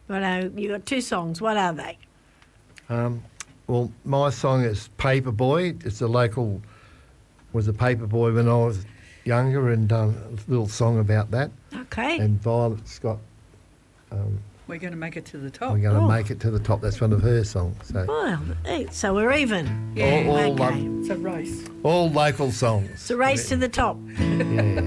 Righto, you got 2 songs. What are they? Well, my song is Paperboy. It's was a paperboy when I was younger, and done a little song about that. Okay. And Violet's got We're going to make it to the top. We're going to make it to the top. That's one of her songs. So Well, so we're even. Yeah. all Okay. It's a race. all local songs. It's a race to the top. Yeah.